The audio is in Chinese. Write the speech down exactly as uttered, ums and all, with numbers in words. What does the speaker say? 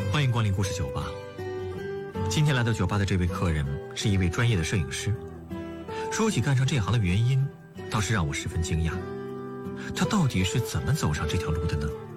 欢迎光临故事酒吧。今天来到酒吧的这位客人是一位专业的摄影师。说起干上这行的原因，倒是让我十分惊讶。他到底是怎么走上这条路的呢？